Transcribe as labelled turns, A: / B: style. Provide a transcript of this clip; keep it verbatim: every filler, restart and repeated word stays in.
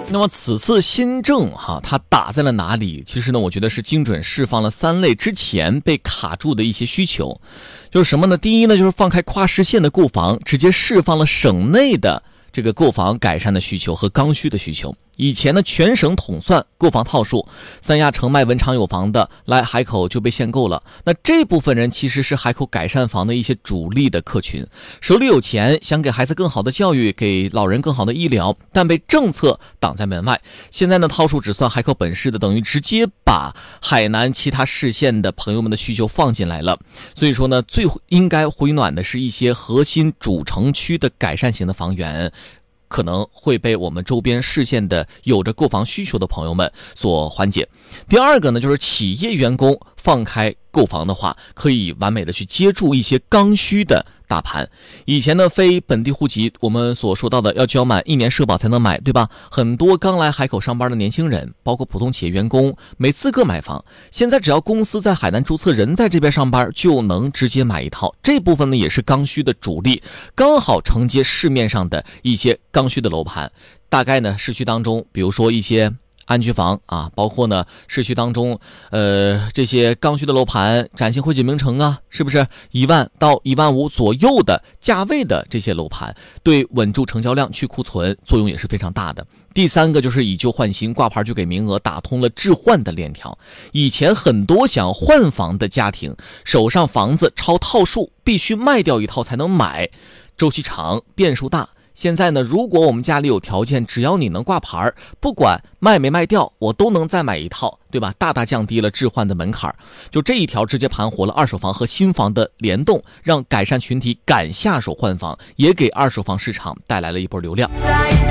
A: 那么此次新政哈，它打在了哪里？其实呢，我觉得是精准释放了三类之前被卡住的一些需求，就是什么呢？第一呢，就是放开跨市县的购房，直接释放了省内的这个购房改善的需求和刚需的需求。以前呢，全省统算购房套数，三亚城卖文昌有房的来海口就被限购了。那这部分人其实是海口改善房的一些主力的客群，手里有钱，想给孩子更好的教育，给老人更好的医疗，但被政策挡在门外。现在呢，套数只算海口本市的，等于直接把海南其他市县的朋友们的需求放进来了。所以说呢，最应该回暖的是一些核心主城区的改善型的房源，可能会被我们周边市县的有着购房需求的朋友们所缓解。第二个呢，就是企业员工放开购房的话，可以完美的去接住一些刚需的大盘。以前呢，非本地户籍我们所说到的要交满一年社保才能买，对吧？很多刚来海口上班的年轻人，包括普通企业员工，没资格买房。现在只要公司在海南注册，人在这边上班，就能直接买一套。这部分呢，也是刚需的主力，刚好承接市面上的一些刚需的楼盘。大概呢，市区当中，比如说一些安居房啊，包括呢市区当中，呃这些刚需的楼盘，崭新汇聚名城啊，是不是一万到一万五左右的价位的这些楼盘，对稳住成交量、去库存作用也是非常大的。第三个就是以旧换新，挂牌就给名额，打通了置换的链条。以前很多想换房的家庭，手上房子超套数，必须卖掉一套才能买，周期长，变数大。现在呢，如果我们家里有条件，只要你能挂牌，不管卖没卖掉，我都能再买一套，对吧？大大降低了置换的门槛。就这一条直接盘活了二手房和新房的联动，让改善群体敢下手换房，也给二手房市场带来了一波流量。